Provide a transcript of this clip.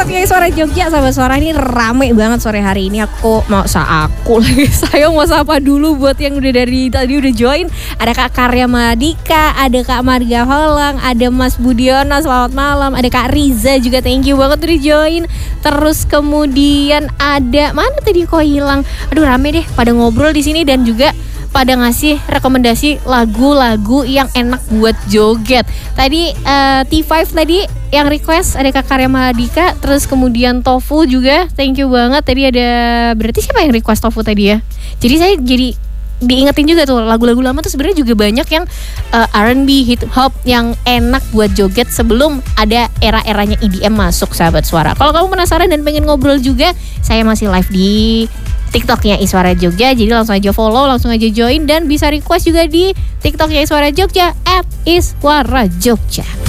TikToknya Suara Jogja. Sahabat Suara ini rame banget sore hari ini. Saya mau sapa dulu buat yang udah dari tadi udah join. Ada Kak Karya Madika, ada Kak Marga Holang, ada Mas Budiono, selamat malam. Ada Kak Riza juga, thank you banget udah join. Terus kemudian ada, mana tadi kok hilang? Aduh rame deh pada ngobrol di sini dan juga pada ngasih rekomendasi lagu-lagu yang enak buat joget. Tadi T5 tadi yang request ada Kak Karya Mahadika, terus kemudian Tofu juga, thank you banget. Tadi ada, berarti siapa yang request Tofu tadi ya? Jadi saya jadi diingetin juga tuh lagu-lagu lama tuh sebenarnya juga banyak yang R&B, hip hop yang enak buat joget sebelum ada era-eranya EDM masuk, sahabat Suara. Kalau kamu penasaran dan pengen ngobrol juga, saya masih live di TikToknya Iswara Jogja, jadi langsung aja follow, langsung aja join dan bisa request juga di TikToknya Iswara Jogja @iswarajogja.